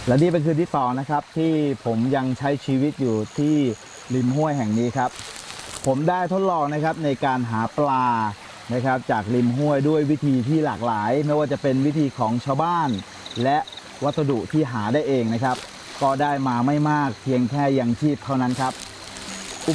และนี่เป็นคืนที่2นะครับที่ผมยังใช้ชีวิตอยู่ที่ริมห้วยแห่งนี้ครับผมได้ทดลองนะครับในการหาปลานะครับจากริมห้วยด้วยวิธีที่หลากหลายไม่ว่าจะเป็นวิธีของชาวบ้านและวัสดุที่หาได้เองนะครับก็ได้มาไม่มากเพียงแค่ยังชีพเท่านั้นครับ